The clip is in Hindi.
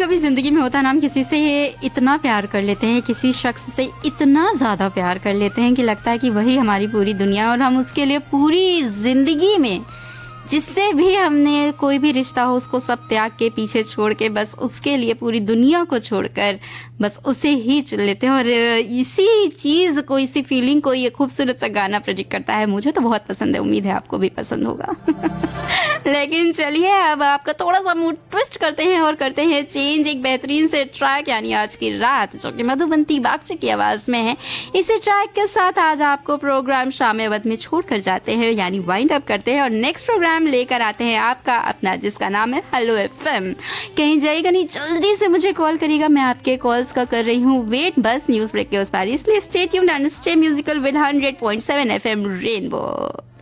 कभी जिंदगी में होता है ना, हम किसी से इतना प्यार कर लेते हैं, किसी शख्स से इतना ज़्यादा प्यार कर लेते हैं कि लगता है कि वही हमारी पूरी दुनिया, और हम उसके लिए पूरी जिंदगी में जिससे भी हमने कोई भी रिश्ता हो उसको सब त्याग के पीछे छोड़ के बस उसके लिए पूरी दुनिया को छोड़कर बस उसे ही चुन लेते हैं। और इसी चीज़ को, इसी फीलिंग को ये खूबसूरत सा गाना प्रेडिक्ट करता है। मुझे तो बहुत पसंद है, उम्मीद है आपको भी पसंद होगा। लेकिन चलिए अब आपका थोड़ा सा मूड ट्विस्ट करते हैं और करते हैं चेंज एक बेहतरीन से ट्रैक, यानी आज की रात, जो कि मधुबंती बागची की आवाज़ में है। इसी ट्रैक के साथ आज आपको प्रोग्राम शाम-ए-वक्त में छोड़ कर जाते हैं, यानी वाइंड अप करते हैं और नेक्स्ट प्रोग्राम लेकर आते हैं आपका अपना, जिसका नाम है हेलो एफएम। कहीं जाइएगा नहीं, जल्दी से मुझे कॉल करिएगा, मैं आपके कॉल्स का कर रही हूँ वेट, बस न्यूज ब्रेक के उस पार। इसलिए stay tuned and stay musical with 100.7 FM rainbow.